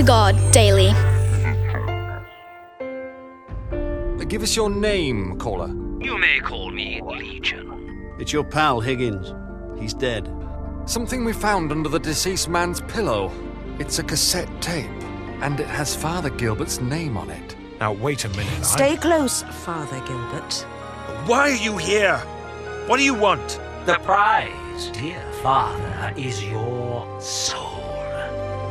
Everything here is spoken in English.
God daily. Give us your name, caller. You may call me Legion. It's your pal, Higgins. He's dead. Something we found under the deceased man's pillow. It's a cassette tape, and it has Father Gilbert's name on it. Now, wait a minute. Stay close, Father Gilbert. Why are you here? What do you want? The prize, dear father, is your soul.